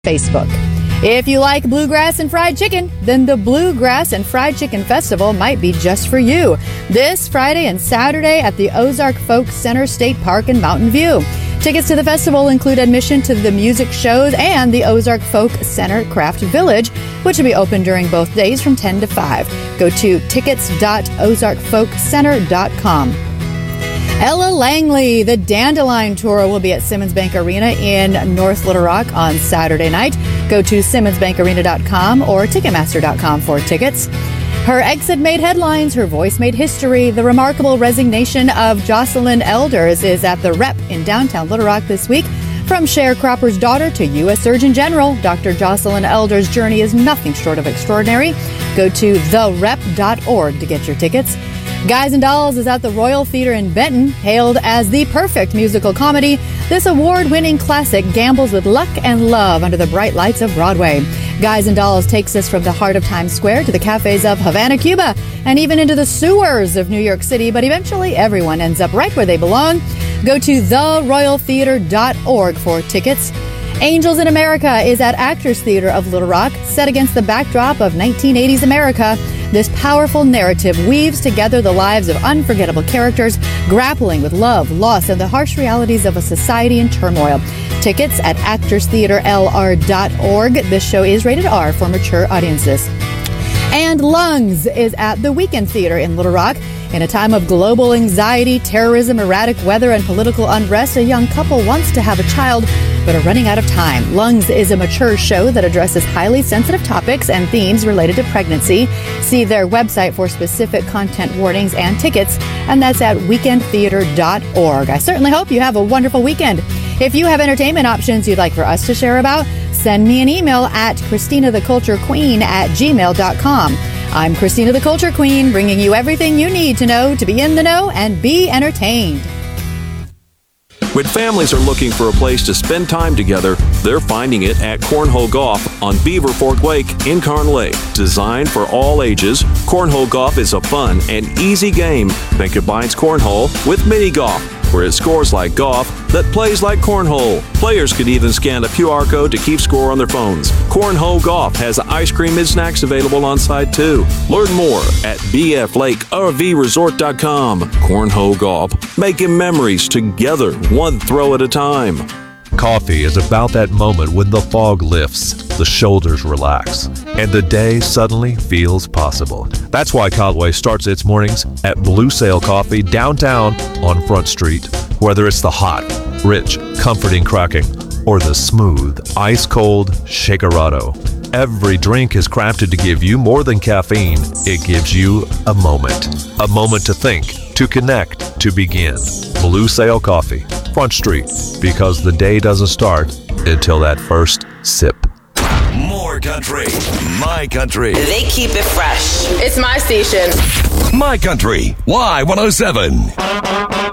Facebook. If you like bluegrass and fried chicken, then the Bluegrass and Fried Chicken Festival might be just for you. This Friday and Saturday at the Ozark Folk Center State Park in Mountain View. Tickets to the festival include admission to the music shows and the Ozark Folk Center Craft Village, which will be open during both days from 10 to 5. Go to tickets.ozarkfolkcenter.com. Ella Langley, the Dandelion Tour, will be at Simmons Bank Arena in North Little Rock on Saturday night. Go to simmonsbankarena.com or ticketmaster.com for tickets. Her exit made headlines, her voice made history. The remarkable resignation of Jocelyn Elders is at the Rep in downtown Little Rock this week. From sharecropper's daughter to U.S. Surgeon General, Dr. Jocelyn Elders' journey is nothing short of extraordinary. Go to therep.org to get your tickets. Guys and Dolls is at the Royal Theater in Benton. Hailed as the perfect musical comedy, this award-winning classic gambles with luck and love under the bright lights of Broadway. Guys and Dolls takes us from the heart of Times Square to the cafes of Havana, Cuba, and even into the sewers of New York City, but eventually everyone ends up right where they belong. Go to theroyaltheater.org for tickets. Angels in America is at Actors Theater of Little Rock, set against the backdrop of 1980s America. This powerful narrative weaves together the lives of unforgettable characters grappling with love, loss, and the harsh realities of a society in turmoil. Tickets at actorstheaterlr.org. This show is rated R for mature audiences. And Lungs is at the Weekend Theater in Little Rock. In a time of global anxiety, terrorism, erratic weather, and political unrest, a young couple wants to have a child but are running out of time. Lungs is a mature show that addresses highly sensitive topics and themes related to pregnancy. See their website for specific content warnings and tickets, and that's at weekendtheater.org. I certainly hope you have a wonderful weekend. If you have entertainment options you'd like for us to share about, send me an email at ChristinaTheCultureQueen@gmail.com. I'm Christina the Culture Queen, bringing you everything you need to know to be in the know and be entertained. When families are looking for a place to spend time together, they're finding it at Cornhole Golf on Beaver Fork Lake in Carn Lake. Designed for all ages, Cornhole Golf is a fun and easy game that combines cornhole with mini golf, where it scores like golf that plays like cornhole. Players can even scan a QR code to keep score on their phones. Cornhole Golf has ice cream and snacks available on site too. Learn more at bflakervresort.com. Cornhole Golf, making memories together, one throw at a time. Coffee is about that moment when the fog lifts, the shoulders relax, and the day suddenly feels possible. That's why Cotway starts its mornings at Blue Sail Coffee downtown on Front Street. Whether it's the hot, rich, comforting cracking, or the smooth, ice-cold Shakerado, every drink is crafted to give you more than caffeine. It gives you a moment to think, to connect, to begin. Blue Sail Coffee, Front Street, because the day doesn't start until that first sip. More country, my country. They keep it fresh. It's my station. My country, Y107.